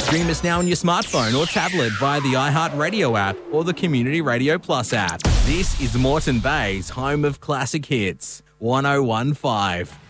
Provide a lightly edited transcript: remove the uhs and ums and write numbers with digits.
Stream us now on your smartphone or tablet via the iHeartRadio app or the Community Radio Plus app. This is Moreton Bay's home of classic hits. 1015.